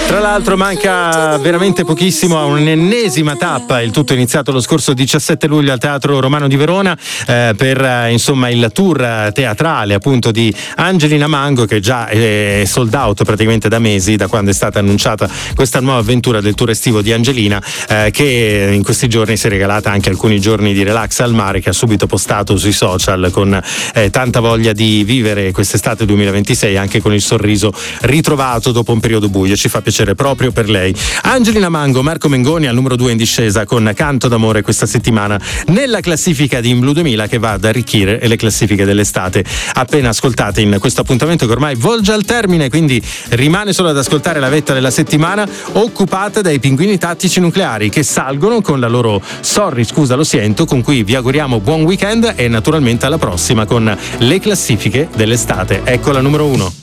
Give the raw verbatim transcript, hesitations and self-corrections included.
Tra l'altro manca veramente pochissimo a un'ennesima tappa, il tutto è iniziato lo scorso diciassette luglio al Teatro Romano di Verona eh, per eh, insomma il tour teatrale appunto di Angelina Mango, che già è sold out praticamente da mesi, da quando è stata annunciata questa nuova avventura del tour estivo di Angelina, eh, che in questi giorni si è regalata anche alcuni giorni di relax al mare, che ha subito postato sui social con eh, tanta voglia di vivere quest'estate duemilaventisei anche con il sorriso ritrovato dopo un periodo buio. Ci fa piacere proprio per lei. Angelina Mango, Marco Mengoni al numero due in discesa con Canto d'amore questa settimana nella classifica di In Blu duemila, che va ad arricchire le classifiche dell'estate appena ascoltate in questo appuntamento che ormai volge al termine, quindi rimane solo ad ascoltare la vetta della settimana occupata dai Pinguini Tattici Nucleari, che salgono con la loro Sorry scusa lo sento, con cui vi auguriamo buon weekend e naturalmente alla prossima con le classifiche dell'estate. Ecco la numero uno.